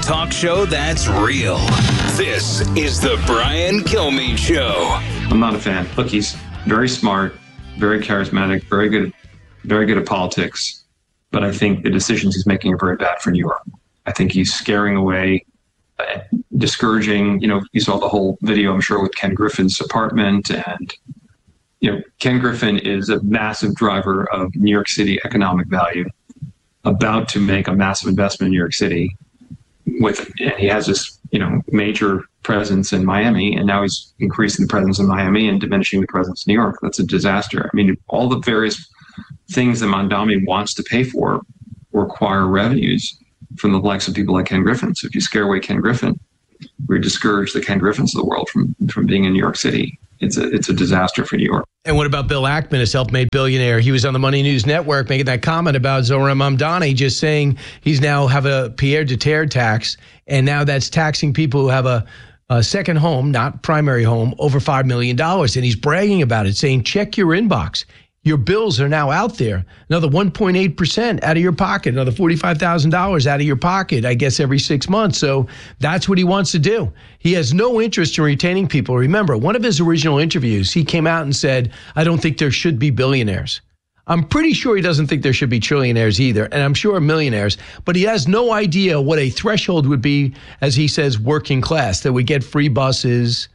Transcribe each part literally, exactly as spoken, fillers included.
talk show that's real. This is the Brian Kilmeade Show. I'm not a fan. Look, he's very smart, very charismatic, very good, very good at politics. But I think the decisions he's making are very bad for New York. I think he's scaring away, uh, discouraging. You know, you saw the whole video, I'm sure, with Ken Griffin's apartment. And, you know, Ken Griffin is a massive driver of New York City economic value, about to make a massive investment in New York City. With, and he has this, you know, major presence in Miami, and now he's increasing the presence in Miami and diminishing the presence in New York. That's a disaster. I mean, all the various things that Mamdani wants to pay for require revenues from the likes of people like Ken Griffin. So if you scare away Ken Griffin, we discourage the Ken Griffins of the world from, from being in New York City. It's a it's a disaster for New York. And what about Bill Ackman, a self-made billionaire? He was on the Money News Network making that comment about Zohran Mamdani, just saying he's now have a Pierre de Terre tax, and now that's taxing people who have a, a second home, not primary home, over five million dollars. And he's bragging about it, saying, check your inbox. Your bills are now out there. Another one point eight percent out of your pocket, another forty-five thousand dollars out of your pocket, I guess, every six months. So that's what he wants to do. He has no interest in retaining people. Remember, one of his original interviews, he came out and said, I don't think there should be billionaires. I'm pretty sure he doesn't think there should be trillionaires either, and I'm sure millionaires, but he has no idea what a threshold would be, as he says, working class, that we get free buses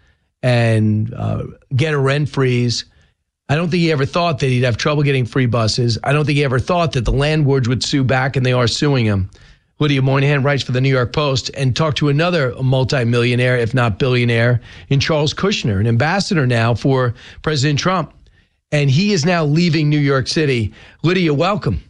and uh, get a rent freeze. I don't think he ever thought that he'd have trouble getting free buses. I don't think he ever thought that the landlords would sue back, and they are suing him. Lydia Moynihan writes for the New York Post and talked to another multimillionaire, if not billionaire, in Charles Kushner, an ambassador now for President Trump. And he is now leaving New York City. Lydia, welcome.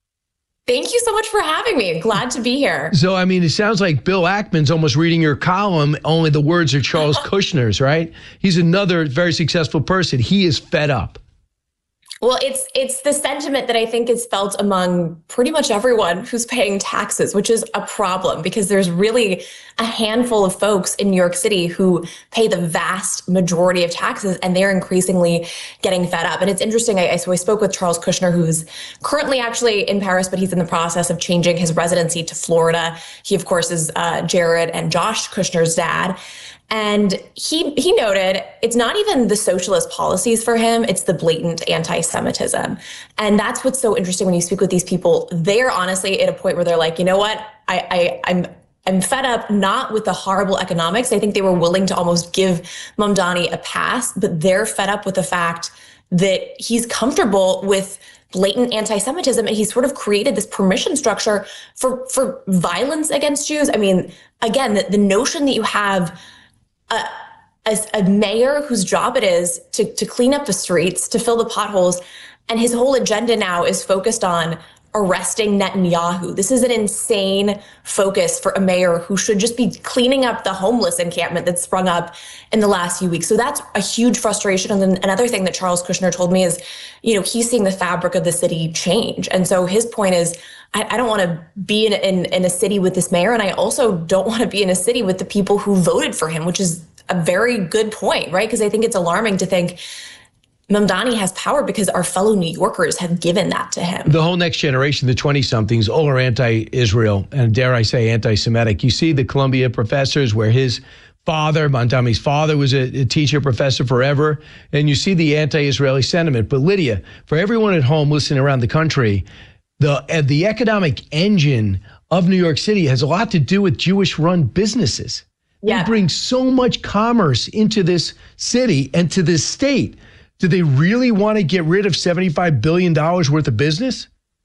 Thank you so much for having me. Glad to be here. So, I mean, it sounds like Bill Ackman's almost reading your column, only the words are Charles Kushner's, right? He's another very successful person. He is fed up. Well, it's it's the sentiment that I think is felt among pretty much everyone who's paying taxes, which is a problem because there's really a handful of folks in New York City who pay the vast majority of taxes, and they're increasingly getting fed up. And it's interesting. I, so I spoke with Charles Kushner, who's currently actually in Paris, but he's in the process of changing his residency to Florida. He, of course, is uh, Jared and Josh Kushner's dad. And he he noted it's not even the socialist policies for him, it's the blatant anti-Semitism. And that's what's so interesting when you speak with these people. They're honestly at a point where they're like, you know what, I, I I'm I'm fed up not with the horrible economics. I think they were willing to almost give Mamdani a pass, but they're fed up with the fact that he's comfortable with blatant anti-Semitism, and he's sort of created this permission structure for, for violence against Jews. I mean, again, the, the notion that you have A, as a mayor whose job it is to, to clean up the streets, to fill the potholes, and his whole agenda now is focused on arresting Netanyahu. This is an insane focus for a mayor who should just be cleaning up the homeless encampment that's sprung up in the last few weeks. So that's a huge frustration. And then another thing that Charles Kushner told me is, you know, he's seeing the fabric of the city change. And so his point is, I, I don't want to be in, in, in a city with this mayor. And I also don't want to be in a city with the people who voted for him, which is a very good point, right? Because I think it's alarming to think Mamdani has power because our fellow New Yorkers have given that to him. The whole next generation, the twenty-somethings, all are anti-Israel and, dare I say, anti-Semitic. You see the Columbia professors where his father, Mamdani's father, was a, a teacher, professor forever, and you see the anti-Israeli sentiment. But Lydia, for everyone at home listening around the country, the uh, the economic engine of New York City has a lot to do with Jewish-run businesses. Yeah. They bring so much commerce into this city and to this state. Do they really want to get rid of seventy-five billion dollars worth of business?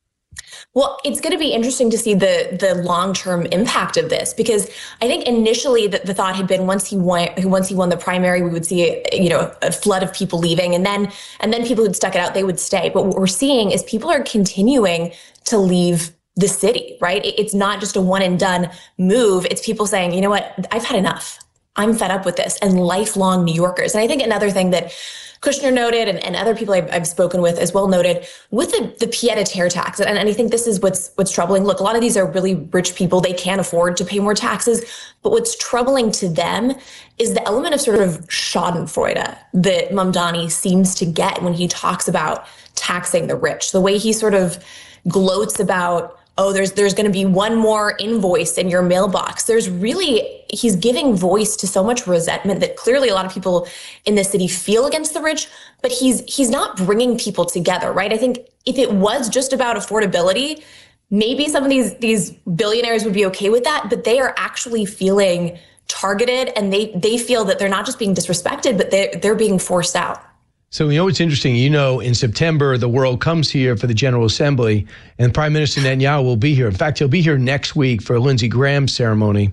Well, it's going to be interesting to see the the long-term impact of this, because I think initially the, the thought had been once he won once he won the primary, we would see a, you know a flood of people leaving, and then and then people who'd stuck it out, they would stay. But what we're seeing is people are continuing to leave the city, right? It's not just a one and done move. It's people saying, you know what, I've had enough. I'm fed up with this, and lifelong New Yorkers. And I think another thing that Kushner noted, and, and other people I've, I've spoken with as well noted, with the, the pied-à-terre tax, and, and I think this is what's what's troubling. Look, a lot of these are really rich people. They can't afford to pay more taxes. But what's troubling to them is the element of sort of schadenfreude that Mamdani seems to get when he talks about taxing the rich. The way he sort of gloats about oh, there's there's going to be one more invoice in your mailbox. There's really, he's giving voice to so much resentment that clearly a lot of people in the city feel against the rich, but he's he's not bringing people together, right? I think if it was just about affordability, maybe some of these these billionaires would be okay with that, but they are actually feeling targeted, and they they feel that they're not just being disrespected, but they're, they're being forced out. So, you know, what's interesting, you know, in September, the world comes here for the General Assembly, and Prime Minister Netanyahu will be here. In fact, he'll be here next week for a Lindsey Graham ceremony.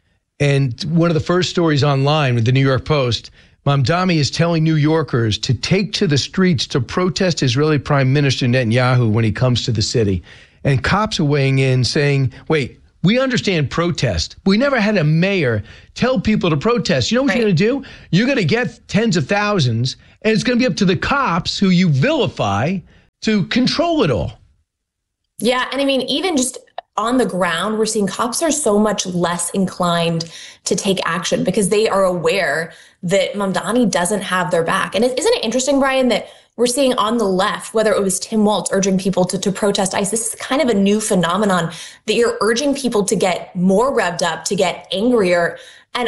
And one of the first stories online with the New York Post, Mamdani is telling New Yorkers to take to the streets to protest Israeli Prime Minister Netanyahu when he comes to the city. And cops are weighing in saying, wait, we understand protest. We never had a mayor tell people to protest. You know what right. you're going to do? You're going to get tens of thousands, and it's going to be up to the cops, who you vilify, to control it all. Yeah, and I mean, even just on the ground, we're seeing cops are so much less inclined to take action because they are aware that Mamdani doesn't have their back. And isn't it interesting, Brian, that we're seeing on the left, whether it was Tim Walz urging people to, to protest ICE, this is kind of a new phenomenon that you're urging people to get more revved up, to get angrier. And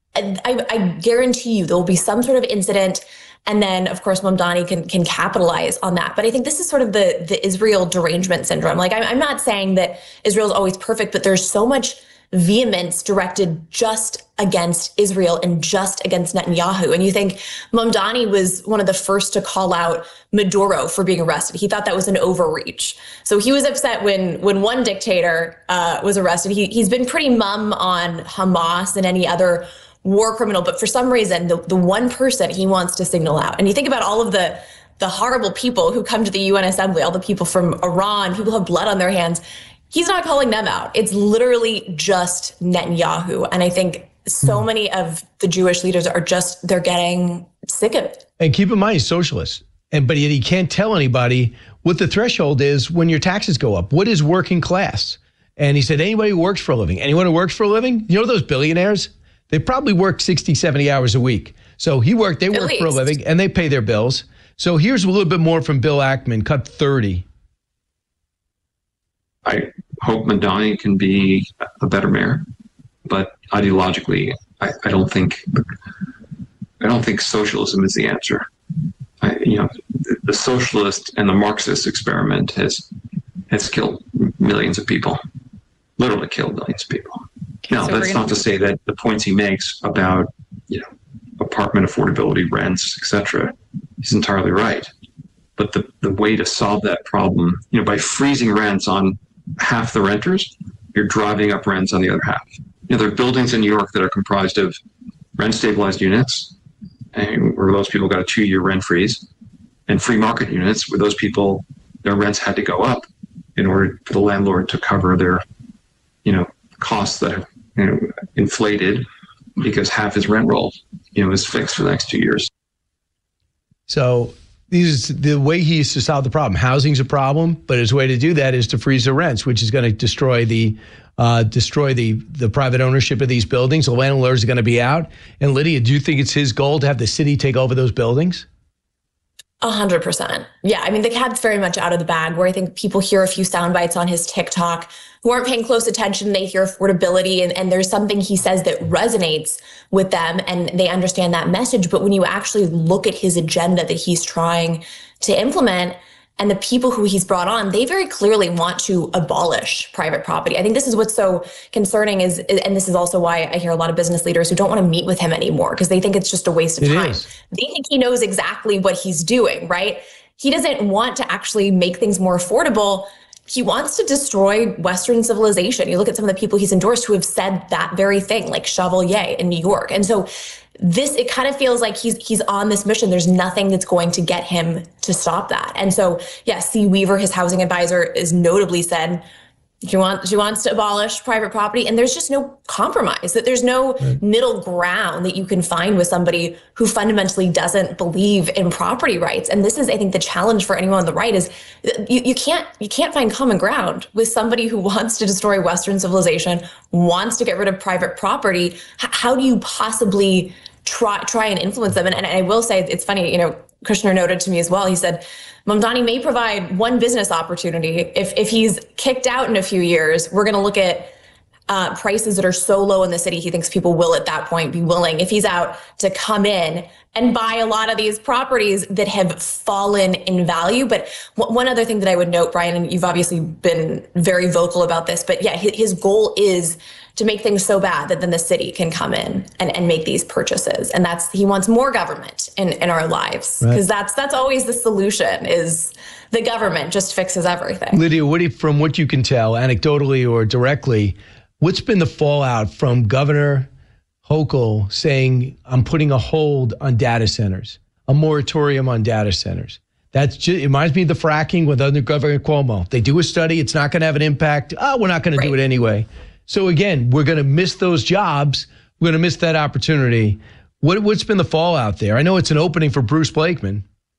I, I guarantee you there will be some sort of incident. And then, of course, Mamdani can can capitalize on that. But I think this is sort of the, the Israel derangement syndrome. Like, I'm, I'm not saying that Israel is always perfect, but there's so much vehemence directed just against Israel and just against Netanyahu. And you think Mamdani was one of the first to call out Maduro for being arrested. He thought that was an overreach. So he was upset when when one dictator uh, was arrested. He, he's been pretty mum on Hamas and any other war criminal. But for some reason, the, the one person he wants to signal out. And you think about all of the the horrible people who come to the U N Assembly, all the people from Iran, people who have blood on their hands. He's not calling them out. It's literally just Netanyahu. And I think so many of the Jewish leaders are just, they're getting sick of it. And keep in mind, he's socialist. And but yet he can't tell anybody what the threshold is when your taxes go up. What is working class? And he said, anybody who works for a living, anyone who works for a living, you know those billionaires? They probably work sixty, seventy hours a week. So he worked, they work for a living, and they pay their bills. So here's a little bit more from Bill Ackman, cut thirty. I hope Mamdani can be a better mayor, but ideologically, I, I don't think I don't think socialism is the answer. I, you know, the, the socialist and the Marxist experiment has has killed millions of people, literally killed millions of people. Okay, now, so that's not to say that the points he makes about, you know, apartment affordability, rents, et cetera, is entirely right. But the, the way to solve that problem, you know, by freezing rents on half the renters, you're driving up rents on the other half. You know, there are buildings in New York that are comprised of rent-stabilized units, and where those people got a two-year rent freeze, and free market units where those people, their rents had to go up in order for the landlord to cover their, you know, costs that have, you know, inflated because half his rent roll, you know, is fixed for the next two years. So these the way he used to solve the problem. Housing's a problem, but his way to do that is to freeze the rents, which is going to destroy the uh, destroy the the private ownership of these buildings. The landlords are going to be out. And Lydia, do you think it's his goal to have the city take over those buildings? A hundred percent. Yeah, I mean, the cat's very much out of the bag, where I think people hear a few sound bites on his TikTok who aren't paying close attention. They hear affordability and, and there's something he says that resonates with them and they understand that message. But when you actually look at his agenda that he's trying to implement and the people who he's brought on, they very clearly want to abolish private property. I think this is what's so concerning is, and this is also why I hear a lot of business leaders who don't want to meet with him anymore because they think it's just a waste of it time. Is. They think he knows exactly what he's doing, right? He doesn't want to actually make things more affordable. He wants to destroy Western civilization. You look at some of the people he's endorsed who have said that very thing, like Chevalier in New York. And so this, it kind of feels like he's he's on this mission. There's nothing that's going to get him to stop that. And so, yeah, C. Weaver, his housing advisor, is notably said she wants she wants to abolish private property, and there's just no compromise. That there's no right. middle ground that you can find with somebody who fundamentally doesn't believe in property rights. And this is, I think, the challenge for anyone on the right is you, you can't you can't find common ground with somebody who wants to destroy Western civilization, wants to get rid of private property. H- how do you possibly try try and influence them? And, and I will say, it's funny, you know, Kushner noted to me as well. He said, Mamdani may provide one business opportunity. If, if he's kicked out in a few years, we're going to look at Uh, prices that are so low in the city, he thinks people will at that point be willing, if he's out, to come in and buy a lot of these properties that have fallen in value. But w- one other thing that I would note, Brian, and you've obviously been very vocal about this, but yeah, his, his goal is to make things so bad that then the city can come in and, and make these purchases. And that's, he wants more government in, in our lives, because right. that's that's always the solution, is the government just fixes everything. Lydia, what do you, from what you can tell, anecdotally or directly, what's been the fallout from Governor Hochul saying, I'm putting a hold on data centers, a moratorium on data centers? That's just, it reminds me of the fracking with under Governor Cuomo. They do a study, it's not going to have an impact. Oh, we're not going right. to do it anyway. So again, we're going to miss those jobs. We're going to miss that opportunity. What, what's been the fallout there? I know it's an opening for Bruce Blakeman.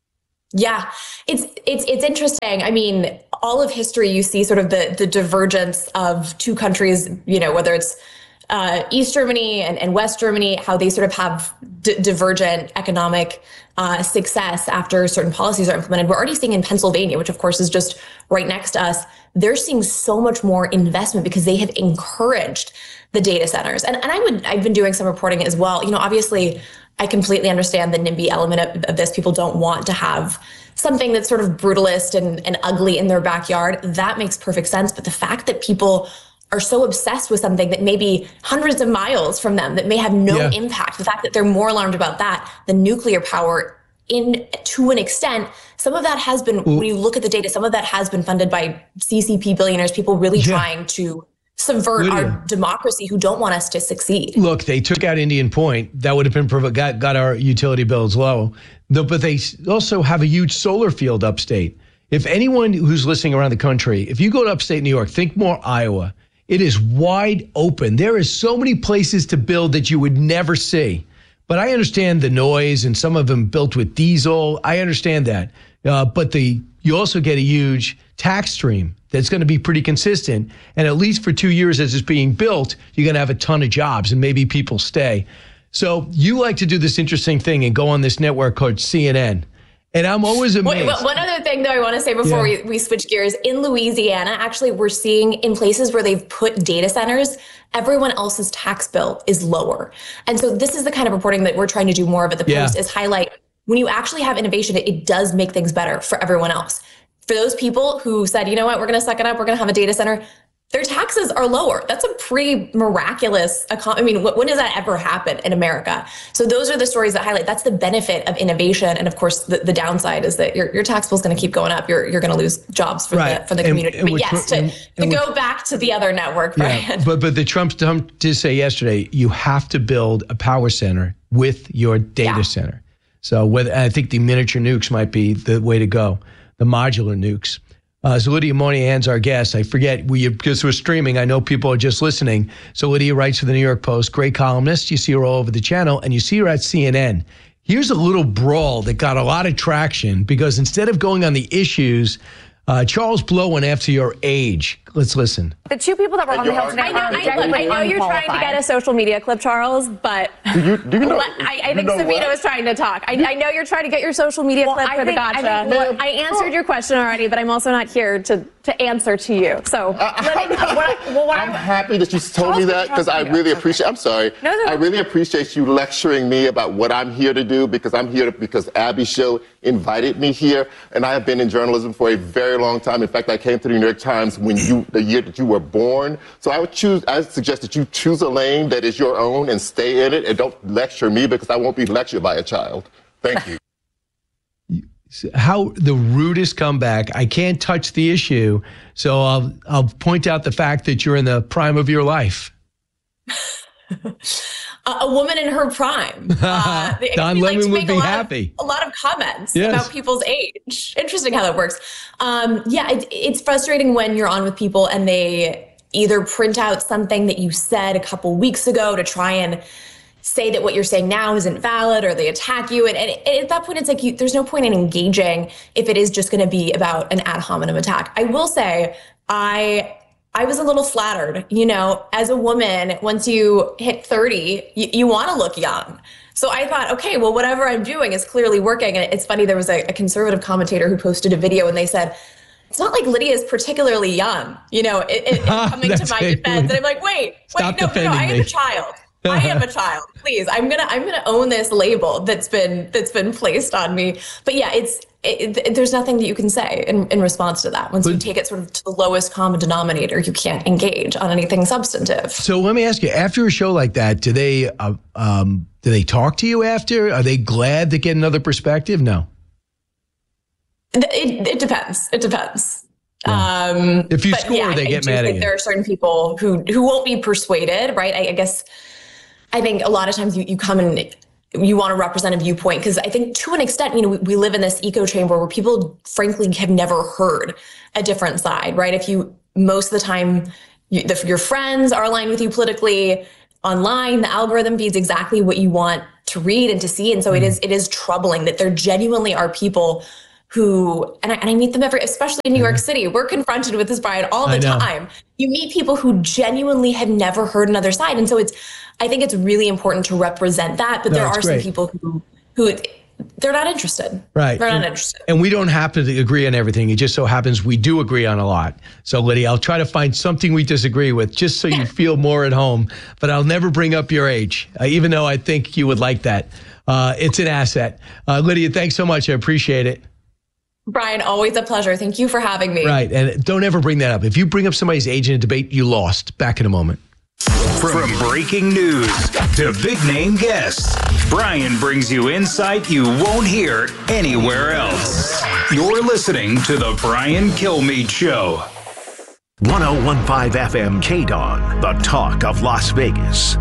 Yeah, it's it's it's interesting. I mean, all of history, you see sort of the the divergence of two countries, you know, whether it's uh, East Germany and, and West Germany, how they sort of have d- divergent economic uh, success after certain policies are implemented. We're already seeing in Pennsylvania, which of course is just right next to us, they're seeing so much more investment because they have encouraged the data centers. And and I would I've been doing some reporting as well. You know, obviously, I completely understand the NIMBY element of, of this. People don't want to have something that's sort of brutalist and, and ugly in their backyard. That makes perfect sense. But the fact that people are so obsessed with something that may be hundreds of miles from them, that may have no yeah. impact, the fact that they're more alarmed about that than nuclear power, in to an extent, some of that has been, Ooh. when you look at the data, some of that has been funded by C C P billionaires, people really yeah. trying to subvert Lydia. our democracy, who don't want us to succeed. Look, they took out Indian Point. That would have been got got our utility bills low. The, but they also have a huge solar field upstate. If anyone who's listening around the country, if you go to upstate New York, think more Iowa. It is wide open. There is so many places to build that you would never see. But I understand the noise, and some of them built with diesel. I understand that. Uh, but the you also get a huge tax stream that's going to be pretty consistent. And at least for two years as it's being built, you're going to have a ton of jobs, and maybe people stay. So you like to do this interesting thing and go on this network called C N N. And I'm always amazed. Wait, one other thing, though, I want to say before yeah. we, we switch gears. In Louisiana, actually, we're seeing in places where they've put data centers, everyone else's tax bill is lower. And so this is the kind of reporting that we're trying to do more of at the Post, yeah. is highlight when you actually have innovation, it, it does make things better for everyone else. For those people who said, you know what, we're going to suck it up, we're going to have a data center, their taxes are lower. That's a pretty miraculous, I mean, when does that ever happen in America? So those are the stories that highlight, that's the benefit of innovation. And of course, the, the downside is that your, your tax bill is going to keep going up. You're you're going to lose jobs for right. the for the community. And, and but yes, to, and, and to go back to the other network, Brian. Yeah, but, but the Trump, Trump did say yesterday, you have to build a power center with your data yeah. center. So whether, I think the miniature nukes might be the way to go, the modular nukes. Uh, so Lydia Moynihan's our guest. I forget, we because we're streaming, I know people are just listening. So Lydia writes for the New York Post, great columnist. You see her all over the channel, and you see her at C N N. Here's a little brawl that got a lot of traction because instead of going on the issues, uh, Charles Blow went after your age. Let's listen. The two people that were on the Hill today, I know, I, I know you're trying to get a social media clip, Charles, but do you, do you know, I, I think Savino is trying to talk. I, I know you're trying to get your social media well, clip I for think, the gotcha. I, think, I answered your question already, but I'm also not here to, to answer to you. So uh, let me, what I, well, what I'm I, happy that you told Charles me that because I really appreciate. I'm sorry. No, no, no. I really appreciate you lecturing me about what I'm here to do because I'm here to, because Abby's show invited me here, and I have been in journalism for a very long time. In fact, I came to the New York Times when you the year that you were born. So I would choose, I would suggest that you choose a lane that is your own and stay in it and don't lecture me because I won't be lectured by a child. Thank you. How the rudest comeback. I can't touch the issue, so I'll I'll point out the fact that you're in the prime of your life. A woman in her prime. Uh, Don Lemon like would be happy. Of, a lot of comments yes. about people's age. Interesting how that works. Um, yeah, it, it's frustrating when you're on with people and they either print out something that you said a couple weeks ago to try and say that what you're saying now isn't valid, or they attack you. And, and at that point, it's like you, there's no point in engaging if it is just going to be about an ad hominem attack. I will say, I I was a little flattered. You know, as a woman, once you hit thirty, you, you want to look young. So I thought, okay, well, whatever I'm doing is clearly working. And it's funny, there was a, a conservative commentator who posted a video and they said, it's not like Lydia is particularly young, you know, it, it, it coming to my defense. And I'm like, wait, Stop wait, no, no, no, I am me. a child. I am a child. Please, I'm gonna, I'm gonna own this label that's been, that's been placed on me. But yeah, it's, it, it, there's nothing that you can say in, in response to that. Once but, you take it sort of to the lowest common denominator, you can't engage on anything substantive. So let me ask you: after a show like that, do they, uh, um, do they talk to you after? Are they glad to get another perspective? No. It, it depends. It depends. Yeah. Um, if you score, yeah, they I, get I mad at you. There are certain people who who won't be persuaded, right? I, I guess. I think a lot of times you, you come and you want to represent a viewpoint because I think to an extent, you know, we, we live in this echo chamber where people frankly have never heard a different side, right? If you, most of the time, you, the, your friends are aligned with you politically online, the algorithm feeds exactly what you want to read and to see. And so mm. it is, it is troubling that there genuinely are people who, and I, and I meet them every, especially in New York City, we're confronted with this, Brian, all the time. You meet people who genuinely have never heard another side. And so it's, I think it's really important to represent that, but no, there are great. some people who, who they're not interested. Right. They're not and, interested. And we don't have to agree on everything. It just so happens we do agree on a lot. So Lydia, I'll try to find something we disagree with just so you feel more at home, but I'll never bring up your age, uh, even though I think you would like that. Uh, it's an asset. Uh, Lydia, thanks so much. I appreciate it. Brian, always a pleasure. Thank you for having me. Right. And don't ever bring that up. If you bring up somebody's age in a debate, you lost. Back in a moment. From breaking news to big name guests, Brian brings you insight you won't hear anywhere else. You're listening to The Brian Kilmeade Show. one oh one point five F M K D O N, the talk of Las Vegas.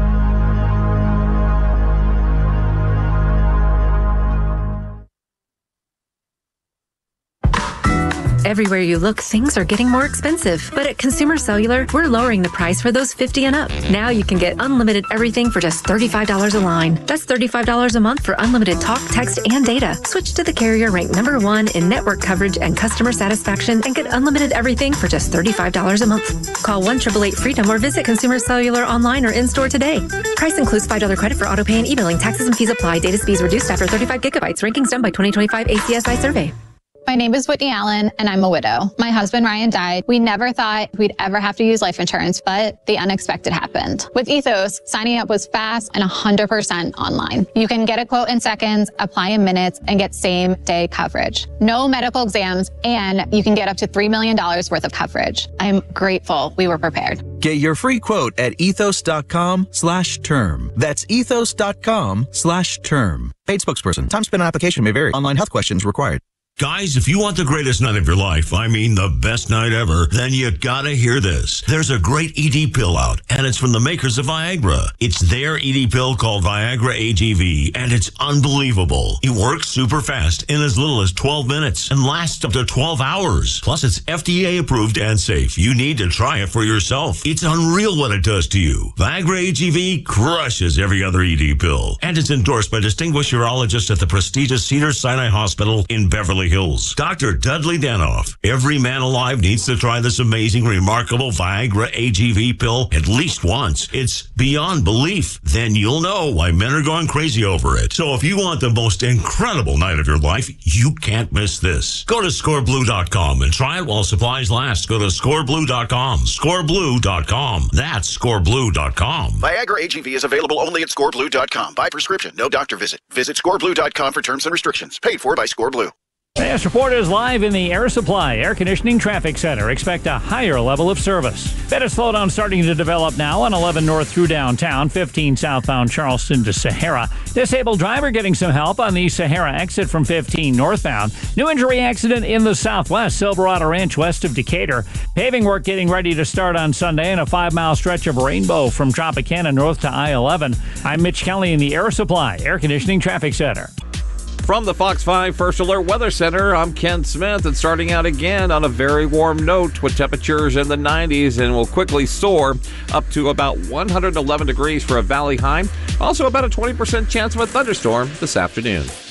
Everywhere you look, things are getting more expensive. But at Consumer Cellular, we're lowering the price for those fifty and up. Now you can get unlimited everything for just thirty-five dollars a line. That's thirty-five dollars a month for unlimited talk, text, and data. Switch to the carrier ranked number one in network coverage and customer satisfaction and get unlimited everything for just thirty-five dollars a month. Call one eight eight eight freedom or visit Consumer Cellular online or in-store today. Price includes five dollars credit for auto pay and e-billing. Taxes and fees apply. Data speeds reduced after thirty-five gigabytes. Rankings done by twenty twenty-five A C S I survey. My name is Whitney Allen, and I'm a widow. My husband, Ryan, died. We never thought we'd ever have to use life insurance, but the unexpected happened. With Ethos, signing up was fast and one hundred percent online. You can get a quote in seconds, apply in minutes, and get same-day coverage. No medical exams, and you can get up to three million dollars worth of coverage. I'm grateful we were prepared. Get your free quote at ethos.com slash term. That's ethos.com slash term. Paid spokesperson. Time spent on application may vary. Online health questions required. Guys, if you want the greatest night of your life, I mean the best night ever, then you gotta hear this. There's a great E D pill out, and it's from the makers of Viagra. It's their E D pill called Viagra A G V, and it's unbelievable. It works super fast in as little as twelve minutes and lasts up to twelve hours. Plus, it's F D A approved and safe. You need to try it for yourself. It's unreal what it does to you. Viagra A G V crushes every other E D pill, and it's endorsed by distinguished urologists at the prestigious Cedars-Sinai Hospital in Beverly Hills. Doctor Dudley Danoff. Every man alive needs to try this amazing, remarkable Viagra A G V pill at least once. It's beyond belief. Then you'll know why men are going crazy over it. So if you want the most incredible night of your life, you can't miss this. Go to score blue dot com and try it while supplies last. Go to score blue dot com. score blue dot com. That's score blue dot com. Viagra A G V is available only at score blue dot com. By prescription, no doctor visit. Visit score blue dot com for terms and restrictions. Paid for by ScoreBlue. This report is live in the Air Supply Air Conditioning Traffic Center. Expect a higher level of service. Bit of slowdown starting to develop now on eleven north through downtown, fifteen southbound Charleston to Sahara. Disabled driver getting some help on the Sahara exit from fifteen northbound. New injury accident in the southwest, Silverado Ranch west of Decatur. Paving work getting ready to start on Sunday in a five-mile stretch of Rainbow from Tropicana north to I eleven. I'm Mitch Kelly in the Air Supply Air Conditioning Traffic Center. From the Fox five First Alert Weather Center, I'm Ken Smith, and starting out again on a very warm note with temperatures in the nineties and will quickly soar up to about one hundred eleven degrees for a valley high. Also about a twenty percent chance of a thunderstorm this afternoon.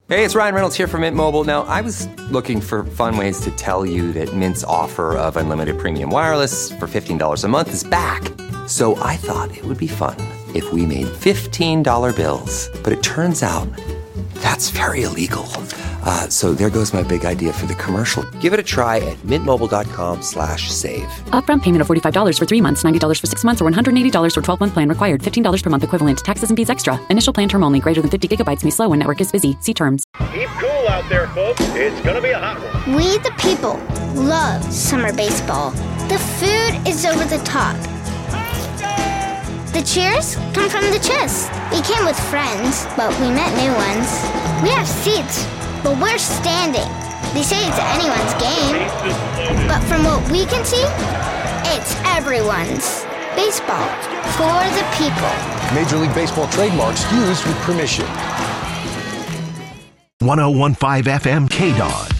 Hey, it's Ryan Reynolds here from Mint Mobile. Now, I was looking for fun ways to tell you that Mint's offer of unlimited premium wireless for fifteen dollars a month is back. So I thought it would be fun if we made fifteen dollar bills. But it turns out that's very illegal. Uh, so there goes my big idea for the commercial. Give it a try at mintmobile.com slash save. Upfront payment of forty-five dollars for three months, ninety dollars for six months, or one hundred eighty dollars for twelve-month plan required. fifteen dollars per month equivalent. Taxes and fees extra. Initial plan term only. Greater than fifty gigabytes may slow when network is busy. See terms. Keep cool out there, folks. It's going to be a hot one. We, the people, love summer baseball. The food is over the top. The cheers come from the chest. We came with friends, but we met new ones. We have seats, but we're standing. They say it's anyone's game, but from what we can see, it's everyone's. Baseball for the people. Major League Baseball trademarks used with permission. one oh one point five F M K D O N.